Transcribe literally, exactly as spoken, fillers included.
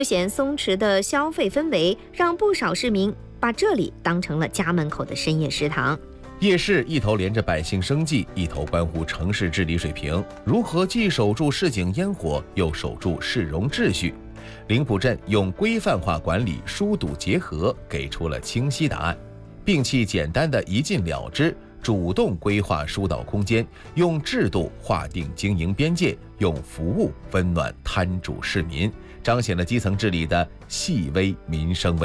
闲松弛的消费氛围，让不少市民把这里当成了家门口的深夜食堂。 夜市一头连着百姓生计，一头关乎城市治理水平。如何既守住市井烟火，又守住市容秩序？灵浦镇用规范化管理疏堵结合，给出了清晰答案。摒弃简单的一禁了之，主动规划疏导空间，用制度划定经营边界，用服务温暖摊主市民，彰显了基层治理的细微民生问题。